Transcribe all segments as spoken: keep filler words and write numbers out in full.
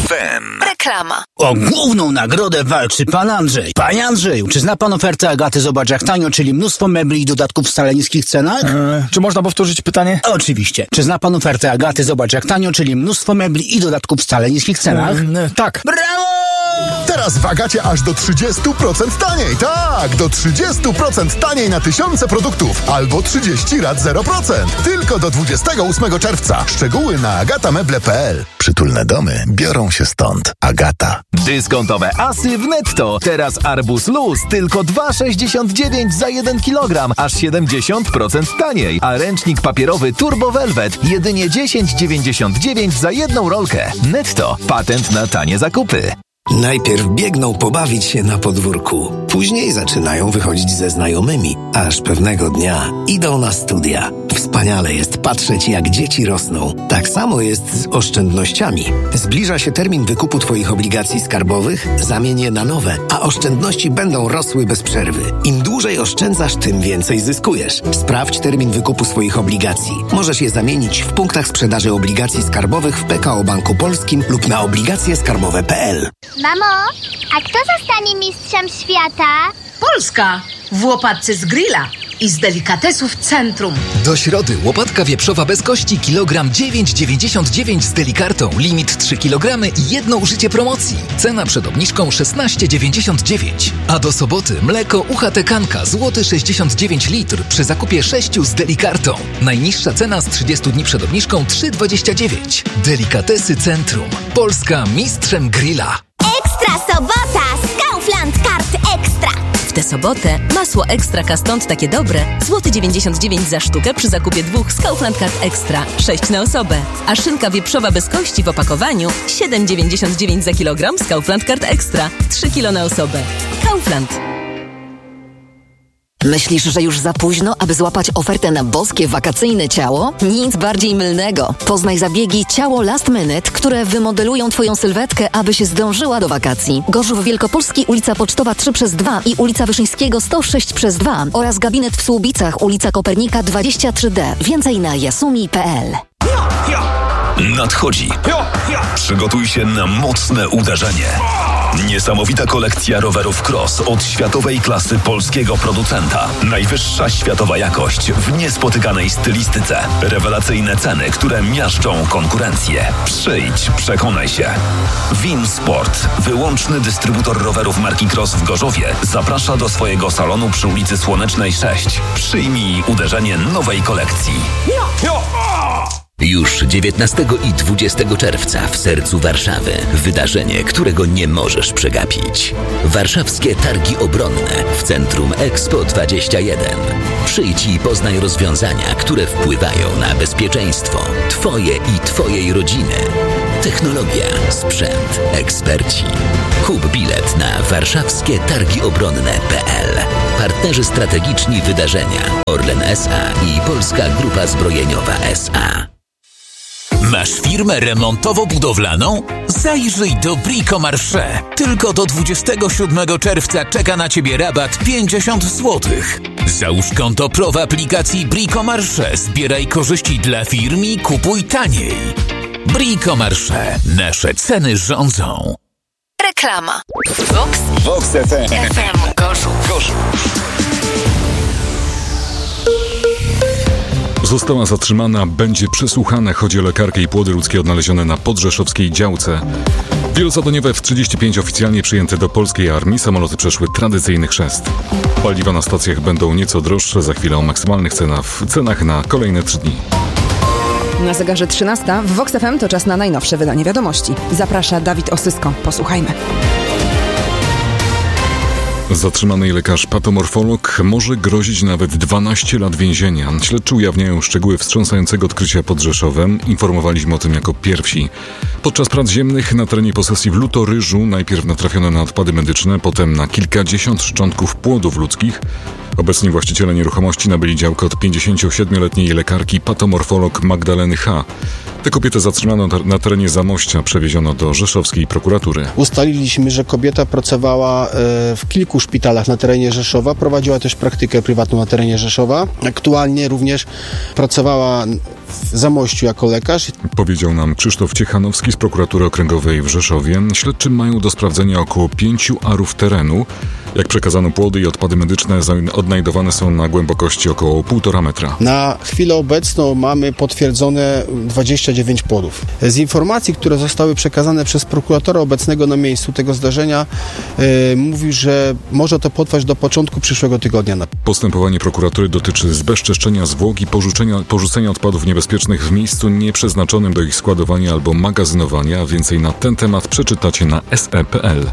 F M. Reklama. O główną nagrodę walczy pan Andrzej. Panie Andrzeju, czy zna pan ofertę Agaty Zobacz jak tanio, czyli mnóstwo mebli i dodatków w wcale niskich cenach? Eee, czy można powtórzyć pytanie? Oczywiście. Czy zna pan ofertę Agaty Zobacz jak tanio, czyli mnóstwo mebli i dodatków w wcale niskich cenach? Eee, tak. Brawo! Teraz w Agacie aż do trzydzieści procent taniej. Tak, do trzydzieści procent taniej na tysiące produktów. Albo trzydzieści rat zero procent. Tylko do dwudziestego ósmego czerwca. Szczegóły na agatameble kropka p l. Przytulne domy biorą się stąd. Agata. Dyskontowe asy w Netto. Teraz arbuz luz tylko dwa sześćdziesiąt dziewięć za jeden kilogram, aż siedemdziesiąt procent taniej. A ręcznik papierowy Turbo Velvet jedynie dziesięć dziewięćdziesiąt dziewięć za jedną rolkę. Netto. Patent na tanie zakupy. Najpierw biegną pobawić się na podwórku. Później zaczynają wychodzić ze znajomymi, aż pewnego dnia idą na studia. Wspaniale jest patrzeć, jak dzieci rosną. Tak samo jest z oszczędnościami. Zbliża się termin wykupu Twoich obligacji skarbowych, zamień je na nowe, a oszczędności będą rosły bez przerwy. Im dłużej oszczędzasz, tym więcej zyskujesz. Sprawdź termin wykupu swoich obligacji. Możesz je zamienić w punktach sprzedaży obligacji skarbowych w P K O Banku Polskim lub na obligacje skarbowe kropka p l. Mamo, a kto zostanie mistrzem świata? Polska! W łopatce z grilla i z delikatesów Centrum. Do środy łopatka wieprzowa bez kości kilogram dziewięć dziewięćdziesiąt dziewięć z delikartą. Limit trzy kilogramy i jedno użycie promocji. Cena przed obniżką szesnaście dziewięćdziesiąt dziewięć. A do soboty mleko U H T Kanka złoty sześćdziesiąt dziewięć litr przy zakupie sześciu z delikartą. Najniższa cena z trzydziestu dni przed obniżką trzy dwadzieścia dziewięć. Delikatesy Centrum. Polska mistrzem grilla. Ekstra sobota z Kaufland Kart Ekstra. W tę sobotę masło Ekstra stąd takie dobre. Złoty dziewięćdziesiąt dziewięć za sztukę przy zakupie dwóch z Kaufland Kart Ekstra. sześć na osobę. A szynka wieprzowa bez kości w opakowaniu siedem dziewięćdziesiąt dziewięć za kilogram z Kaufland Kart Ekstra. trzy kilo na osobę. Kaufland. Myślisz, że już za późno, aby złapać ofertę na boskie wakacyjne ciało? Nic bardziej mylnego. Poznaj zabiegi Ciało Last Minute, które wymodelują Twoją sylwetkę, aby się zdążyła do wakacji. Gorzów Wielkopolski, ulica Pocztowa trzy przez dwa i ulica Wyszyńskiego sto sześć przez dwa oraz gabinet w Słubicach, ulica Kopernika dwadzieścia trzy D. Więcej na jasumi kropka p l. Nadchodzi. Przygotuj się na mocne uderzenie. Niesamowita kolekcja rowerów cross od światowej klasy polskiego producenta. Najwyższa światowa jakość w niespotykanej stylistyce. Rewelacyjne ceny, które miażdżą konkurencję. Przyjdź, przekonaj się. Winsport, wyłączny dystrybutor rowerów marki Cross w Gorzowie, zaprasza do swojego salonu przy ulicy Słonecznej sześć. Przyjmij uderzenie nowej kolekcji. Już dziewiętnastego i dwudziestego czerwca w sercu Warszawy. Wydarzenie, którego nie możesz przegapić. Warszawskie Targi Obronne w Centrum Expo dwadzieścia jeden. Przyjdź i poznaj rozwiązania, które wpływają na bezpieczeństwo Twoje i Twojej rodziny. Technologia, sprzęt, eksperci. Kup bilet na warszawskie targi obronne kropka p l. Partnerzy strategiczni wydarzenia Orlen S A i Polska Grupa Zbrojeniowa S A. Masz firmę remontowo-budowlaną? Zajrzyj do Bricomarché. Tylko do dwudziestego siódmego czerwca czeka na Ciebie rabat pięćdziesiąt złotych. Załóż konto pro w aplikacji Bricomarché. Zbieraj korzyści dla firm i kupuj taniej. Bricomarché. Nasze ceny rządzą. Reklama. Vox, Vox F M. F M Gorzów. Gorzów. Została zatrzymana, będzie przesłuchana. Chodzi o lekarkę i płody ludzkie odnalezione na podrzeszowskiej działce. Wielozadaniowe F trzydzieści pięć oficjalnie przyjęte do polskiej armii. Samoloty przeszły tradycyjny chrzest. Paliwa na stacjach będą nieco droższe. Za chwilę o maksymalnych cenach, cenach na kolejne trzy dni. Na zegarze trzynasta w Vox F M to czas na najnowsze wydanie wiadomości. Zaprasza Dawid Osysko. Posłuchajmy. Zatrzymanej lekarz patomorfolog może grozić nawet dwanaście lat więzienia. Śledczy ujawniają szczegóły wstrząsającego odkrycia pod Rzeszowem. Informowaliśmy o tym jako pierwsi. Podczas prac ziemnych na terenie posesji w Lutoryżu najpierw natrafiono na odpady medyczne, potem na kilkadziesiąt szczątków płodów ludzkich. Obecni właściciele nieruchomości nabyli działkę od pięćdziesięciosiedmioletniej lekarki patomorfolog Magdaleny H. Tę kobietę zatrzymano na terenie Zamościa, przewieziono do rzeszowskiej prokuratury. Ustaliliśmy, że kobieta pracowała w kilku szpitalach na terenie Rzeszowa, prowadziła też praktykę prywatną na terenie Rzeszowa. Aktualnie również pracowała w Zamościu jako lekarz. Powiedział nam Krzysztof Ciechanowski z Prokuratury Okręgowej w Rzeszowie. Śledczym mają do sprawdzenia około pięciu arów terenu. Jak przekazano, płody i odpady medyczne odnajdowane są na głębokości około półtora metra. Na chwilę obecną mamy potwierdzone dwadzieścia dziewięć płodów. Z informacji, które zostały przekazane przez prokuratora obecnego na miejscu tego zdarzenia, yy, mówi, że może to potrwać do początku przyszłego tygodnia. Postępowanie prokuratury dotyczy zbezczeszczenia zwłok i porzucenia, porzucenia odpadów niebezpiecznych w miejscu nieprzeznaczonym do ich składowania albo magazynowania. Więcej na ten temat przeczytacie na es e kropka pe el.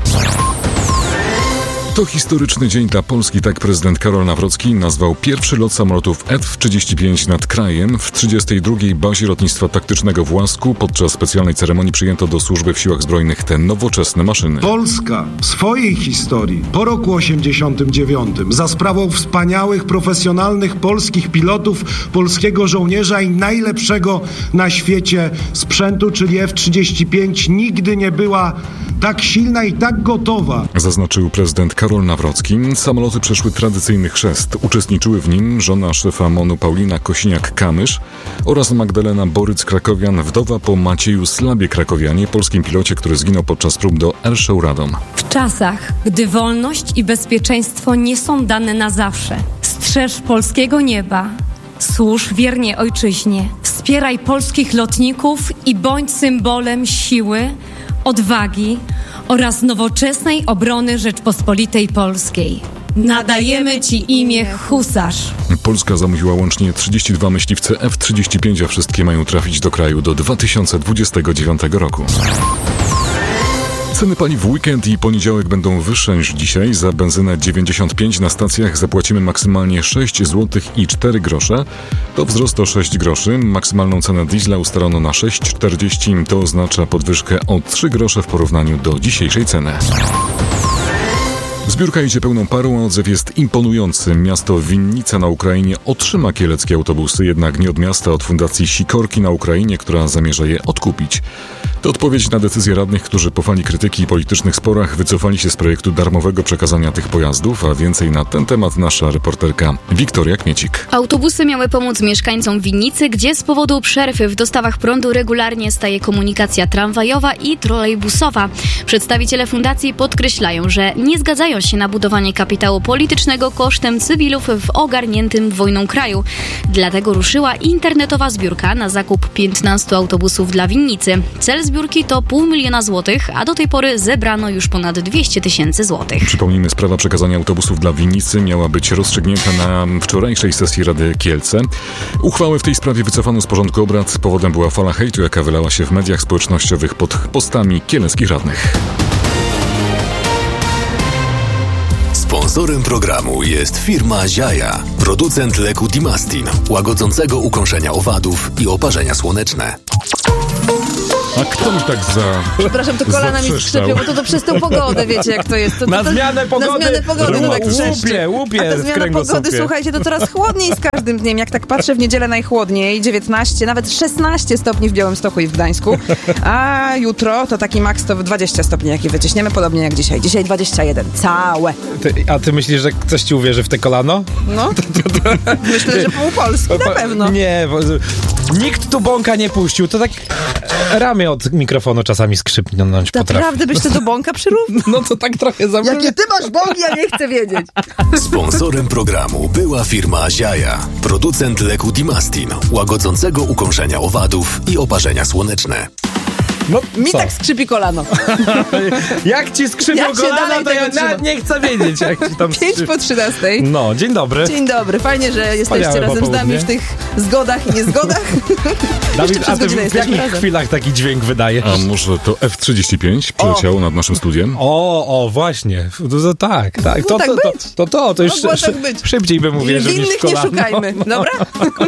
To historyczny dzień dla Polski, tak prezydent Karol Nawrocki nazwał pierwszy lot samolotów F trzydzieści pięć nad krajem. W trzydziestej drugiej bazie lotnictwa taktycznego w Łasku podczas specjalnej ceremonii przyjęto do służby w siłach zbrojnych te nowoczesne maszyny. Polska w swojej historii po roku osiemdziesiątym dziewiątym za sprawą wspaniałych, profesjonalnych polskich pilotów, polskiego żołnierza i najlepszego na świecie sprzętu, czyli F trzydzieści pięć, nigdy nie była tak silna i tak gotowa. Zaznaczył prezydent Karol Nawrocki. Samoloty przeszły tradycyjny chrzest. Uczestniczyły w nim żona szefa MON-u Paulina Kosiniak-Kamysz oraz Magdalena Boryc-Krakowian, wdowa po Macieju Slabie-Krakowianie, polskim pilocie, który zginął podczas prób do Airshow Radom. W czasach, gdy wolność i bezpieczeństwo nie są dane na zawsze, strzeż polskiego nieba, służ wiernie ojczyźnie, wspieraj polskich lotników i bądź symbolem siły, odwagi oraz nowoczesnej obrony Rzeczpospolitej Polskiej. Nadajemy Ci imię Husarz. Polska zamówiła łącznie trzydzieści dwa myśliwce F trzydzieści pięć, a wszystkie mają trafić do kraju do dwa tysiące dwudziestego dziewiątego roku. Ceny paliw w weekend i poniedziałek będą wyższe niż dzisiaj. Za benzynę dziewięćdziesiąt pięć na stacjach zapłacimy maksymalnie sześć złotych i cztery grosze. To wzrost o sześć groszy. Maksymalną cenę diesla ustalono na sześć czterdzieści. To oznacza podwyżkę o trzy grosze w porównaniu do dzisiejszej ceny. Zbiórka idzie pełną parą, a odzew jest imponujący. Miasto Winnica na Ukrainie otrzyma kieleckie autobusy, jednak nie od miasta, od Fundacji Sikorki na Ukrainie, która zamierza je odkupić. To odpowiedź na decyzję radnych, którzy po fali krytyki i politycznych sporach wycofali się z projektu darmowego przekazania tych pojazdów, a więcej na ten temat nasza reporterka Wiktoria Kmiecik. Autobusy miały pomóc mieszkańcom Winnicy, gdzie z powodu przerwy w dostawach prądu regularnie staje komunikacja tramwajowa i trolejbusowa. Przedstawiciele fundacji podkreślają, że nie zgadzają się na budowanie kapitału politycznego kosztem cywilów w ogarniętym wojną kraju. Dlatego ruszyła internetowa zbiórka na zakup piętnastu autobusów dla Winnicy. Cel zbiórki to pół miliona złotych, a do tej pory zebrano już ponad dwieście tysięcy złotych. Przypomnijmy, sprawa przekazania autobusów dla Winnicy miała być rozstrzygnięta na wczorajszej sesji Rady Kielce. Uchwałę w tej sprawie wycofano z porządku obrad. Powodem była fala hejtu, jaka wylała się w mediach społecznościowych pod postami kieleckich radnych. Sponsorem programu jest firma Ziaja, producent leku Dimastin, łagodzącego ukąszenia owadów i oparzenia słoneczne. A kto mi tak za... Przepraszam, to kolana mi skrzypią, bo to, to przez tą pogodę, wiecie jak to jest. To, to, to, na zmianę pogody, na zmianę pogody to tak łupie, łupie. A ta zmiana pogody, słuchajcie, to coraz chłodniej z każdym dniem. Jak tak patrzę, w niedzielę najchłodniej, dziewiętnaście, nawet szesnaście stopni w Białymstoku i w Gdańsku. A jutro to taki maks to dwadzieścia stopni, jaki wyciśniemy, podobnie jak dzisiaj. Dzisiaj dwadzieścia jeden, całe. Ty, a ty myślisz, że ktoś ci uwierzy w te kolano? No, myślę, że pół Polski, na pewno. Nie, bo nikt tu bąka nie puścił, to tak ramię od mikrofonu czasami skrzypnąć potrafi. Naprawdę byś to do bąka przyrównał? No to tak trochę za... Jakie ty masz bąki, ja nie chcę wiedzieć. Sponsorem programu była firma Ziaja, producent leku Dimastin, łagodzącego ukąszenia owadów i oparzenia słoneczne. No, mi co? tak skrzypi kolano. Jak ci skrzypią jak kolano, to ja nawet nie chcę wiedzieć, jak ci tam Pięć skrzyp... po trzynastej. No, dzień dobry. Dzień dobry, fajnie, że jesteście Wspaniałe razem z nami w tych zgodach i niezgodach. Dawid, a ty w jakich razem. chwilach taki dźwięk wydaje? A może to F trzydzieści pięć przyleciało o. nad naszym studiem? O, o, właśnie. To, to, tak, tak. To, tak to, to, to, to, to już tak być. szybciej bym mówił, że niż Winnych nie szukajmy, dobra?